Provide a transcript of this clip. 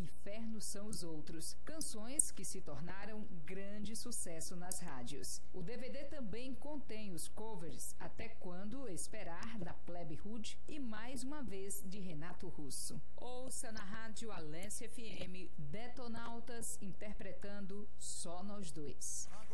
Infernos São os Outros, canções que se tornaram grande sucesso nas rádios. O DVD também contém os covers Até Quando Esperar, da Plebe Rude, e Mais Uma Vez, de Renato Russo. Ouça na rádio Alesse FM Detonautas interpretando Só Nós Dois.